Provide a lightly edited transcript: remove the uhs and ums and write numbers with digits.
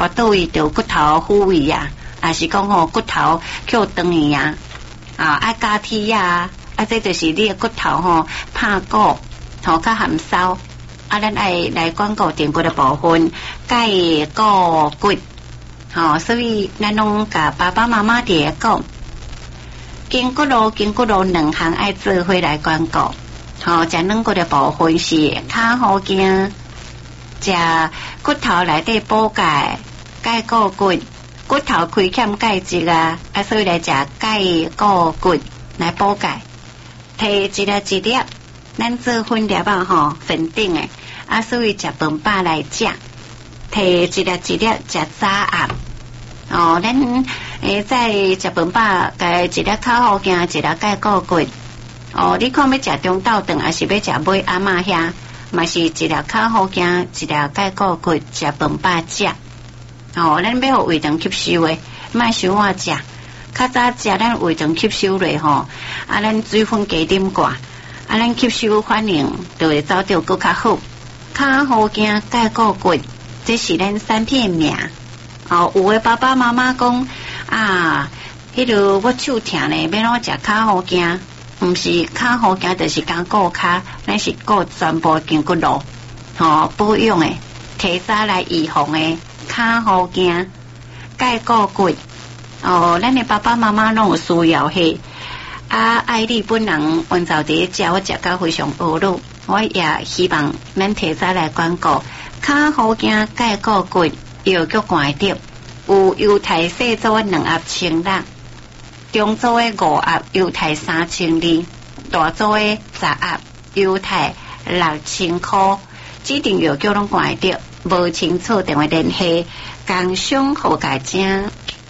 跋倒位着骨头复位啊，还是讲骨头扣长去啊，爱加铁啊，这就是你的骨头怕骨较含烧，咱爱来管顾顶骨的部分，介骨骨，所以咱拢甲爸爸妈妈伫讲，筋骨路两项爱做伙来管顾。食软骨的部分是骹好惊，食骨头内底补钙，钙骨骨，骨头亏欠钙质啊，所以来食钙骨骨来补钙。摕一粒，咱做粉粒粉顶诶，所以食饭饱来食。摕一粒食早暗。咱在食饭饱，该一粒骹好惊，一粒钙骨骨。你看要食中昼顿，还是要食买阿嬷遐，嘛是一粒骹好惊，一粒钙骨骨，食饭饱食。咱要互胃肠吸收诶，莫伤晚食，较早食咱胃肠吸收咧咱水分加啉寡，咱吸收反应就会走着更较好。骹好惊，钙骨骨，这是咱3片命。有诶爸爸妈妈讲迄个我手疼咧，要怎食骹好惊？毋是骹好惊，就是讲顾骹，咱是顾全部筋骨路，保养诶，提早来预防诶，骹好惊，钙骨骨，咱诶爸爸妈妈拢有需要嘿。爱你本人按照伫食，我食到非常饿咯，我也希望咱提早来管顾，骹好惊，钙骨骨，药局关着，有犹太细组诶2盒1,000，中组诶5盒，犹太3,200，大组诶10盒，犹太6,000块。指定药局拢关着，无清楚电话联系，工商互家正。